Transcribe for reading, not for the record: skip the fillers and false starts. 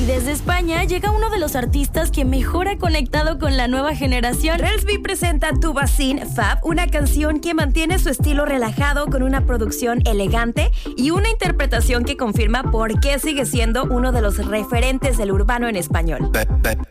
Y desde España llega uno de los artistas que mejor ha conectado con la nueva generación. Relsby presenta Tubacin Fab, una canción que mantiene su estilo relajado con una producción elegante y una interpretación que confirma por qué sigue siendo uno de los referentes del urbano en español.